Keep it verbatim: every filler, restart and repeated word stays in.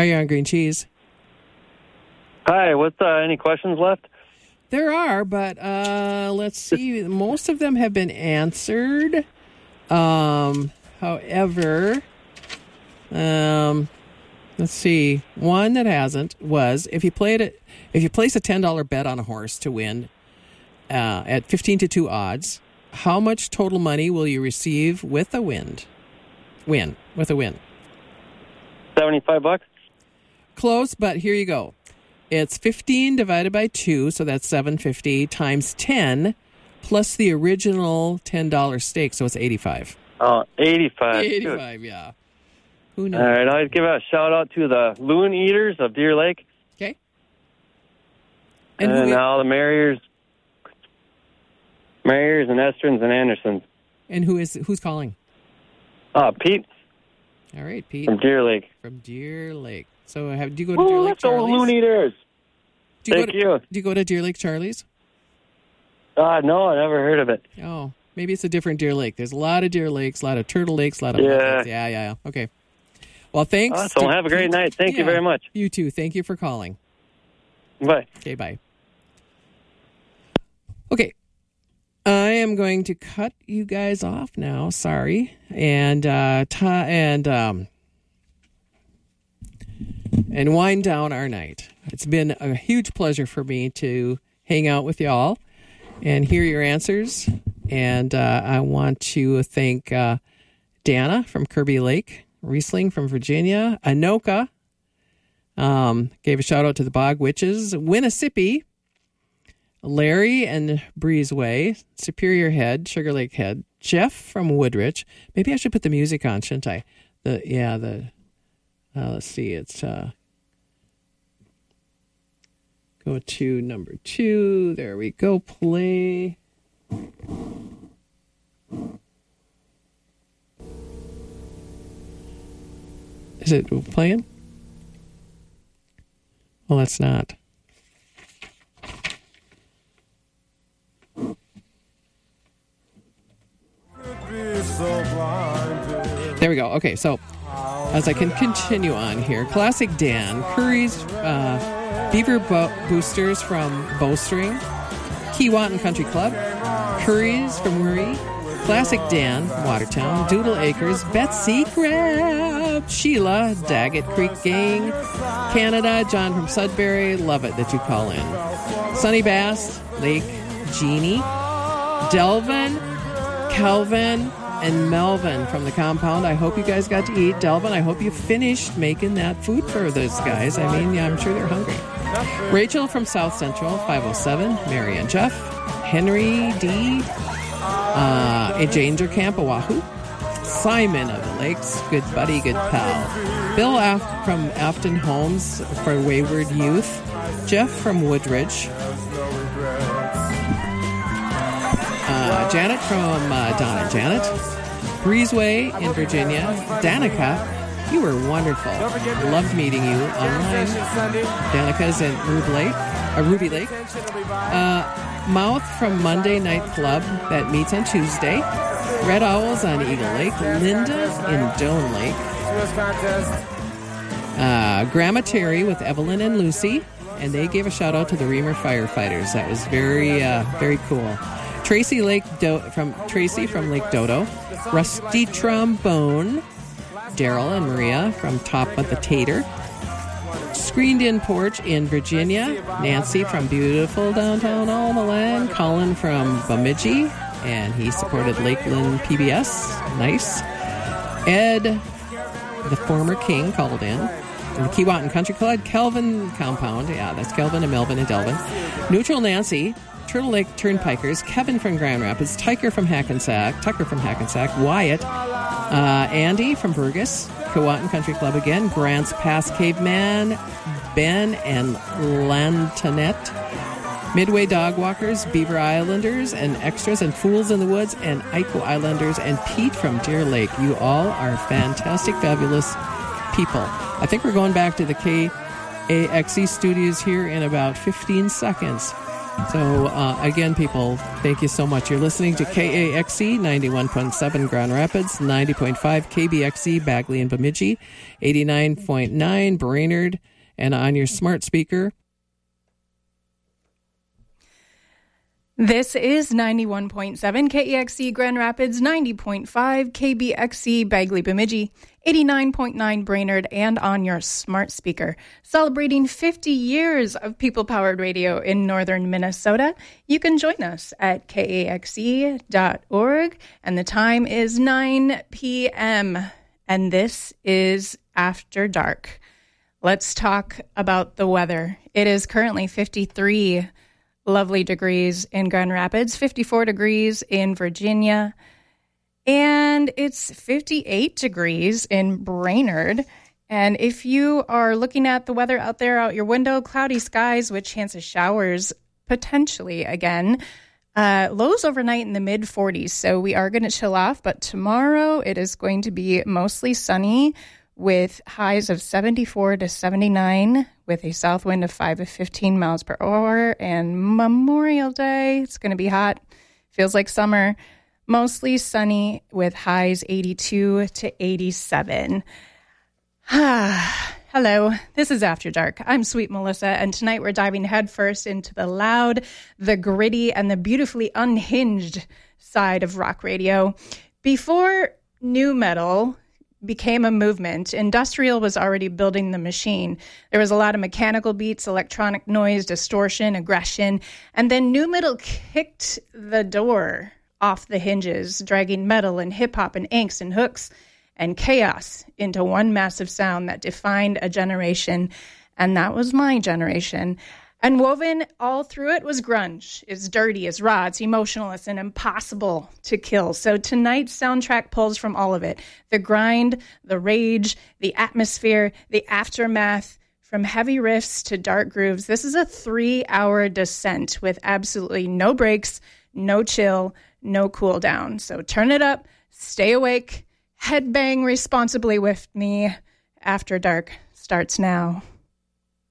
Are you on green cheese? Hi, what's uh, any questions left? There are, but uh, let's see. Most of them have been answered. Um, however, um, let's see. One that hasn't was if you played it, if you place a ten dollar bet on a horse to win uh, at fifteen to two odds, how much total money will you receive with a win? Win with a win. Seventy-five bucks. Close, but here you go. It's fifteen divided by two, so that's seven hundred fifty times ten, plus the original ten dollar stake, so it's eighty-five. Oh, eighty-five. eighty-five, Good. Yeah. Who knows? All right, I'll give a shout out to the Loon Eaters of Deer Lake. Okay. And, and all the Mariers, Mariers and Esterns and Andersons. And who is who's calling? Uh, Pete. All right, Pete. From Deer Lake. From Deer Lake. So have, do you go to Deer Ooh, Lake let's go Charlie's? Loon Eaters. Do you Thank go to, you. Do you go to Deer Lake Charlie's? Uh, no, I never heard of it. Oh, maybe it's a different Deer Lake. There's a lot of Deer Lakes, a lot of Turtle Lakes, a lot of... Yeah. Lakes. Yeah, yeah, yeah. Okay. Well, thanks. Awesome. Have a great Pete. night. Thank yeah, you very much. You too. Thank you for calling. Bye. Okay, bye. Okay. I am going to cut you guys off now. Sorry. And, uh, t- and, um, and wind down our night. It's been a huge pleasure for me to hang out with y'all and hear your answers. And uh, I want to thank uh, Dana from Kirby Lake, Riesling from Virginia, Anoka, um, gave a shout out to the Bog Witches, Winnisippi, Larry and Breezeway, Superior Head, Sugar Lake Head, Jeff from Woodrich. Maybe I should put the music on, shouldn't I? The yeah, the uh, let's see, it's uh, go to number two. There we go. Play. Is it playing? Well, it's not. There we go. Okay, so as I can continue on here, Classic Dan, Curry's uh, Beaver Bo- Boosters from Bowstring, Keewatin Country Club, Curry's from Murray, Classic Dan, Watertown, Doodle Acres, Betsy Crab, Sheila, Daggett Creek Gang, Canada, John from Sudbury, love it that you call in. Sunny Bass, Lake Jeannie, Delvin, Calvin, and Melvin from the compound. I hope you guys got to eat. Delvin, I hope you finished making that food for those guys. I mean, yeah, I'm sure they're hungry. Rachel from South Central, five oh seven, Mary and Jeff, Henry D., uh, a Danger Camp, Oahu, Simon of the Lakes, good buddy, good pal, Bill Af- from Afton Homes for Wayward Youth, Jeff from Woodridge, uh, Janet from uh, Donna Janet, Breezeway in Virginia, Danica, you were wonderful. Loved meeting you online. Danica's in Ruby Lake. Uh, Ruby Lake. Uh, Mouth from Monday Night Club that meets on Tuesday. Red Owls on Eagle Lake. Linda in Doan Lake. Uh, Grandma Terry with Evelyn and Lucy. And they gave a shout out to the Reamer firefighters. That was very, uh, very cool. Tracy Lake Do- from Tracy from Lake Dodo. Rusty Trombone. Daryl and Maria from Top of the Tater. Screened In Porch in Virginia. Nancy from beautiful downtown Almaland. Colin from Bemidji, and he supported Lakeland P B S. Nice. Ed, the former king, called in. And the Keewatin Country Club. Kelvin Compound. Yeah, that's Kelvin and Melvin and Delvin. Neutral Nancy. Turtle Lake Turnpikers. Kevin from Grand Rapids. Tyker from Hackensack. Tucker from Hackensack. Wyatt. Uh, Andy from Burgess, Keewatin Country Club again, Grants Pass Caveman, Ben and Lantonet, Midway Dog Walkers, Beaver Islanders and Extras and Fools in the Woods, and Ico Islanders, and Pete from Deer Lake. You all are fantastic, fabulous people. I think we're going back to the K A X E studios here in about fifteen seconds. So, uh, again, people, thank you so much. You're listening to K A X E ninety-one point seven Grand Rapids, ninety point five K B X E Bagley and Bemidji, eighty-nine point nine Brainerd, and on your smart speaker. This is ninety-one point seven K E X E Grand Rapids, ninety point five K B X E Bagley Bemidji, eighty-nine point nine Brainerd, and on your smart speaker. Celebrating fifty years of people-powered radio in northern Minnesota. You can join us at K A X E dot org, and the time is nine p.m., and this is After Dark. Let's talk about the weather. It is currently fifty-three lovely degrees in Grand Rapids, fifty-four degrees in Virginia, and it's fifty-eight degrees in Brainerd. And if you are looking at the weather out there out your window, cloudy skies with chance of showers potentially again. Uh, lows overnight in the mid forties, so we are going to chill off, but tomorrow it is going to be mostly sunny with highs of seventy-four to seventy-nine, with a south wind of five to fifteen miles per hour. And Memorial Day, it's going to be hot. Feels like summer. Mostly sunny with highs eighty-two to eighty-seven. Hello, this is After Dark. I'm Sweet Melissa, and tonight we're diving headfirst into the loud, the gritty, and the beautifully unhinged side of rock radio. Before nu metal became a movement, industrial was already building the machine. There was a lot of mechanical beats, electronic noise, distortion, aggression, and then nu metal kicked the door off the hinges, dragging metal and hip-hop and angst and hooks and chaos into one massive sound that defined a generation, and that was my generation. And woven all through it was grunge. It's dirty, it's raw, it's emotional, it's an impossible to kill. So tonight's soundtrack pulls from all of it. The grind, the rage, the atmosphere, the aftermath, from heavy riffs to dark grooves. This is a three-hour descent with absolutely no breaks, no chill, no cool down. So turn it up, stay awake, headbang responsibly with me. After Dark starts now.